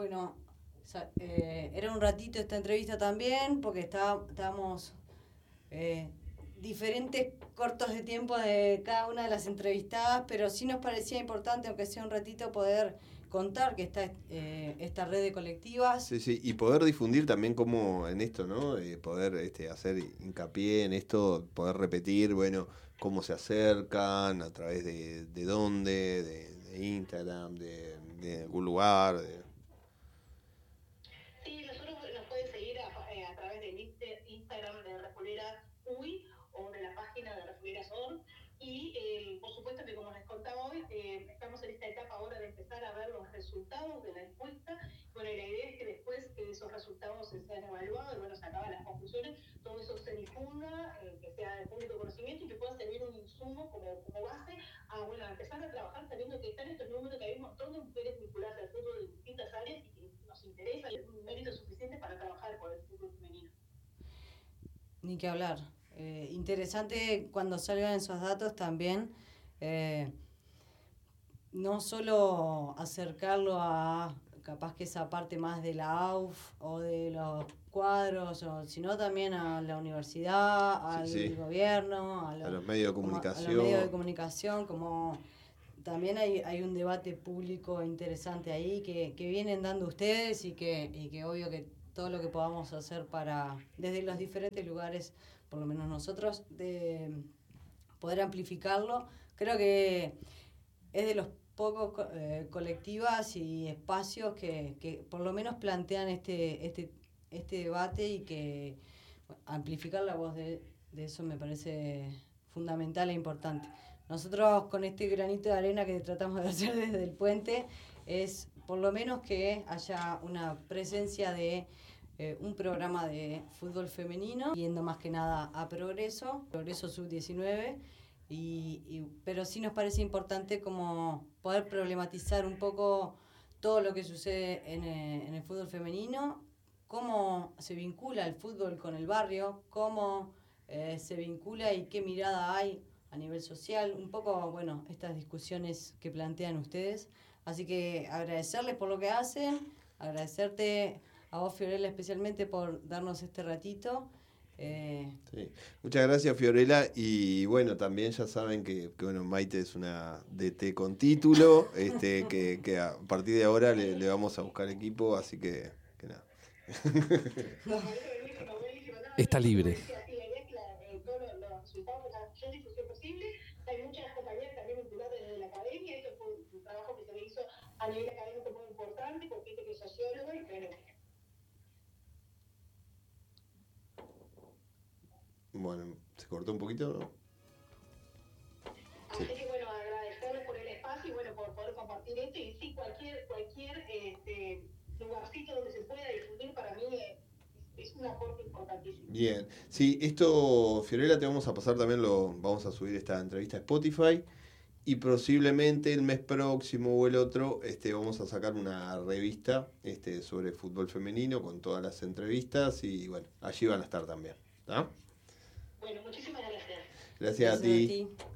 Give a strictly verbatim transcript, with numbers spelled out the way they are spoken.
bueno, eh, era un ratito esta entrevista también, porque está, estábamos eh, diferentes cortos de tiempo de cada una de las entrevistadas, pero sí nos parecía importante, aunque sea un ratito, poder contar que está eh, esta red de colectivas. Sí, sí, y poder difundir también como en esto, ¿no? Eh, poder este, hacer hincapié en esto, poder repetir, bueno, cómo se acercan, a través de, de dónde, de, de Instagram, de, de algún lugar. De... Sí, nosotros nos pueden seguir a, a través del Instagram de Refuleras U I o de la página de Refuleras punto org. Y eh, por supuesto que como les contaba hoy, eh, estamos en esta etapa ahora de empezar a ver los resultados de la encuesta. Bueno, y la idea es que después que esos resultados sean evaluados, bueno, se acaban las conclusiones, todo eso se difunda, eh, que sea de público conocimiento y que pueda servir un insumo como, como base a, bueno, a empezar a trabajar sabiendo que están estos números, que hay un montón de mujeres vinculadas al fútbol de distintas áreas y que nos interesa y es un mérito suficiente para trabajar por el fútbol femenino. Ni que hablar. Eh, interesante cuando salgan esos datos también, eh, no solo acercarlo a capaz que esa parte más de la A U F o de los cuadros, o, sino también a la universidad, al sí, sí. gobierno, a, lo, a los medios de comunicación. A los medios de comunicación, como también hay, hay un debate público interesante ahí que, que vienen dando ustedes y que, y que obvio que todo lo que podamos hacer para, desde los diferentes lugares, por lo menos nosotros, de poder amplificarlo. Creo que es de los pocos eh, colectivas y espacios que, que por lo menos plantean este, este, este debate y que bueno, amplificar la voz de, de eso me parece fundamental e importante. Nosotros con este granito de arena que tratamos de hacer desde el puente es por lo menos que haya una presencia de eh, un programa de fútbol femenino, yendo más que nada a Progreso, Progreso sub diecinueve, y, y, pero sí nos parece importante como poder problematizar un poco todo lo que sucede en, eh, en el fútbol femenino, cómo se vincula el fútbol con el barrio, cómo eh, se vincula y qué mirada hay a nivel social, un poco, bueno, estas discusiones que plantean ustedes. Así que agradecerles por lo que hacen, agradecerte a vos, Fiorella, especialmente por darnos este ratito. Eh... Sí. Muchas gracias, Fiorella, y bueno, también ya saben que, que bueno, Maite es una D T con título, este, que, que a partir de ahora le, le vamos a buscar equipo, así que, que nada. Está libre. Hay muchas compañías también vinculadas desde la academia, esto fue un trabajo que se le hizo a nivel académico muy importante, con gente que es socióloga y bueno. Bueno, ¿se cortó un poquito, no? Así sí. Que bueno, agradecerles por el espacio y bueno, por poder compartir esto y sí, cualquier, cualquier este, lugarcito donde se pueda difundir para mí es, es un aporte importantísimo. Bien, sí, esto, Fiorella, te vamos a pasar también, lo vamos a subir esta entrevista a Spotify y posiblemente el mes próximo o el otro este, vamos a sacar una revista este, sobre fútbol femenino con todas las entrevistas y bueno, allí van a estar también, ¿tá? Bueno, muchísimas gracias. Gracias, gracias a ti. A ti.